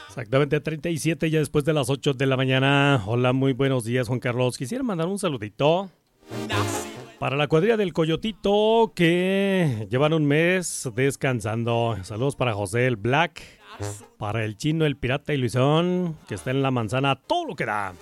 Exactamente 37 ya después de las 8 de la mañana. Hola, muy buenos días, Juan Carlos. Quisiera mandar un saludito para la cuadrilla del Coyotito que llevan un mes descansando. Saludos para José el Black, para el Chino, el Pirata y Luisón, que está en la manzana todo lo que da.